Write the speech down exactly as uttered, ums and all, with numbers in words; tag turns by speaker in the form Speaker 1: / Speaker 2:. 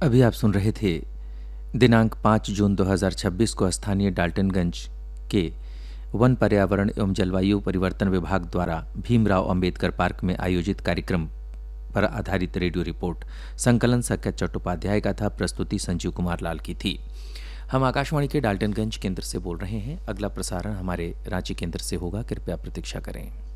Speaker 1: अभी आप सुन रहे थे दिनांक पाँच जून दो हज़ार छब्बीस को स्थानीय डाल्टनगंज के वन पर्यावरण एवं जलवायु परिवर्तन विभाग द्वारा भीमराव अंबेडकर पार्क में आयोजित कार्यक्रम पर आधारित रेडियो रिपोर्ट। संकलन सख्या चट्टोपाध्याय का था, प्रस्तुति संजीव कुमार लाल की थी। हम आकाशवाणी के डाल्टनगंज केंद्र से बोल रहे हैं। अगला प्रसारण हमारे रांची केंद्र से होगा, कृपया प्रतीक्षा करें।